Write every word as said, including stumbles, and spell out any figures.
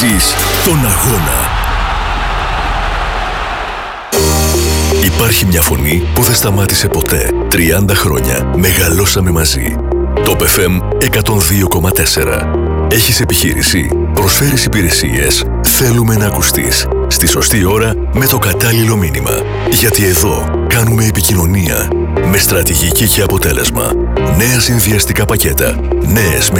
Ζεις τον αγώνα. Υπάρχει μια φωνή που δεν σταμάτησε ποτέ. τριάντα χρόνια μεγαλώσαμε μαζί. Top εφ εμ εκατόν δύο κόμμα τέσσερα. Έχεις επιχείρηση, προσφέρεις υπηρεσίες, θέλουμε να ακουστείς. Στη σωστή ώρα με το κατάλληλο μήνυμα. Γιατί εδώ κάνουμε επικοινωνία με στρατηγική και αποτέλεσμα. Νέα συνδυαστικά πακέτα, νέες με